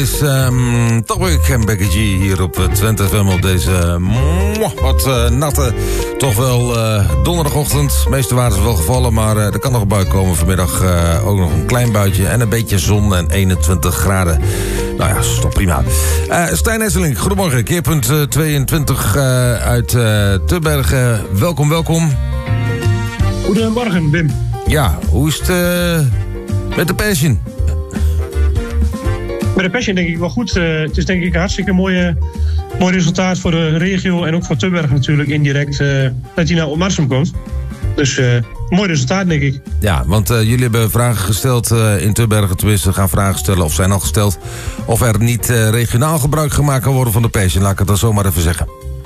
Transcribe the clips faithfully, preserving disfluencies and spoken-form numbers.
is um, toch weer Ken Becky G hier op Twente F M op deze uh, wat uh, natte, toch wel uh, donderdagochtend. De meeste water is wel gevallen, maar uh, er kan nog een bui komen vanmiddag. Uh, ook nog een klein buitje en een beetje zon en eenentwintig graden. Nou ja, dat is toch prima. Uh, Stijn Esselink, goedemorgen. Keerpunt uh, tweeëntwintig uh, uit uh, Tubbergen. Welkom, welkom. Goedemorgen, Wim. Ja, hoe is het uh, met de pension? Met de pension denk ik wel goed. Uh, het is denk ik een hartstikke mooie, mooi resultaat voor de regio en ook voor Tubbergen natuurlijk indirect uh, dat hij nou op Marsum komt. Dus uh, mooi resultaat denk ik. Ja, want uh, jullie hebben vragen gesteld uh, in Tubbergen, tenminste gaan vragen stellen of zijn al gesteld of er niet uh, regionaal gebruik gemaakt kan worden van de pension. Laat ik het dan zomaar even zeggen.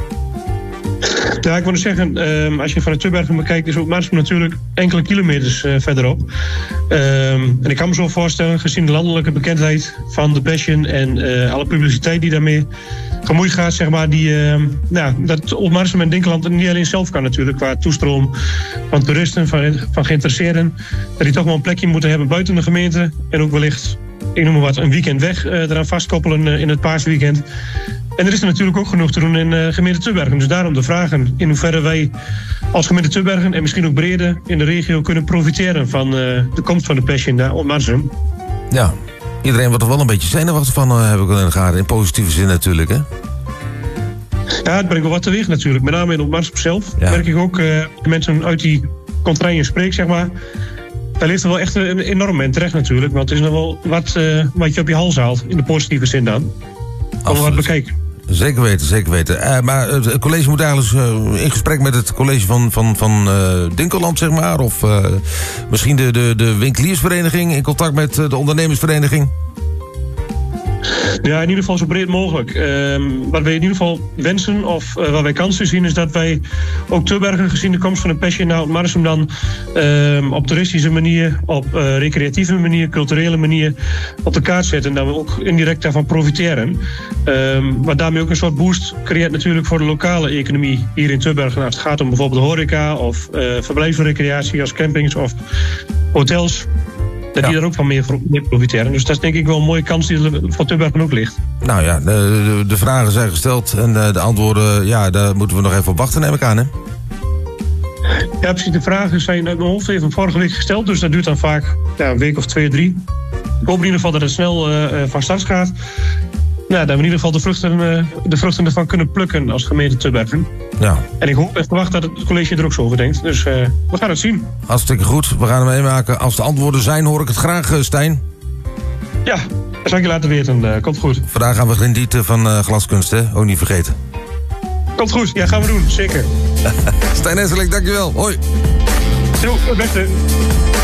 Ja, ik wil zeggen, um, als je van het Tubbergen bekijkt, is ook Marsum natuurlijk enkele kilometers uh, verderop. Um, en ik kan me zo voorstellen, gezien de landelijke bekendheid van de Passion en uh, alle publiciteit die daarmee gemoeid gaat, zeg maar, die, uh, nou, dat op Marsum en Dinkeland niet alleen zelf kan natuurlijk, qua toestroom van toeristen, van, van geïnteresseerden, dat die toch wel een plekje moeten hebben buiten de gemeente en ook wellicht, ik noem maar wat, een weekend weg uh, eraan vastkoppelen uh, in het paasweekend. En er is er natuurlijk ook genoeg te doen in uh, gemeente Tubbergen. Dus daarom de vragen in hoeverre wij als gemeente Tubbergen en misschien ook breder in de regio kunnen profiteren van uh, de komst van de Passion naar op Marsum. Ja, iedereen wordt er wel een beetje zenuwachtig van, uh, heb ik wel in de gaten. In positieve zin natuurlijk, hè? Ja, het brengt wel wat teweeg natuurlijk. Met name in op Marsum zelf. Ja. Merk ik ook uh, mensen uit die contraien spreek, zeg maar. Daar ligt er wel echt een enorm in terecht natuurlijk. Want het is nog wel wat, uh, wat je op je hals haalt. In de positieve zin dan. Om wat bekijken. Zeker weten, zeker weten. Uh, maar het college moet eigenlijk uh, in gesprek met het college van, van, van uh, Dinkeland, zeg maar. Of uh, misschien de, de, de winkeliersvereniging in contact met uh, de ondernemersvereniging. Ja, in ieder geval zo breed mogelijk. Um, wat wij in ieder geval wensen, of uh, wat wij kansen zien, is dat wij ook Tubbergen, gezien de komst van de Passion naar Marsum dan um, op toeristische manier, op uh, recreatieve manier, culturele manier op de kaart zetten. En dat we ook indirect daarvan profiteren. Um, wat daarmee ook een soort boost creëert natuurlijk voor de lokale economie hier in Tubbergen. Als het gaat om bijvoorbeeld horeca of uh, verblijfsrecreatie als campings of hotels. Dat ja. die er ook van meer, meer profiteren. Dus dat is denk ik wel een mooie kans die er voor Tubbergen ook ligt. Nou ja, de, de, de vragen zijn gesteld en de, de antwoorden, ja, daar moeten we nog even op wachten, neem ik aan, hè? Ja, precies. De vragen zijn uit mijn hoofd even vorige week gesteld. Dus dat duurt dan vaak ja, een week of twee, drie. Ik hoop in ieder geval dat het snel uh, van start gaat. Nou, dat we in ieder geval de vruchten, uh, de vruchten ervan kunnen plukken als gemeente Tubbergen. Ja. En ik hoop en verwacht dat het college er ook zo over denkt. Dus uh, we gaan het zien. Hartstikke goed. We gaan hem meemaken. Als de antwoorden zijn, hoor ik het graag, uh, Stijn. Ja, dat zal ik je laten weten. Uh, komt goed. Vandaag gaan we genieten van uh, glaskunst, hè? Ook niet vergeten. Komt goed. Ja, gaan we doen. Zeker. Stijn Esselink, dankjewel. Hoi. Jo, het beste.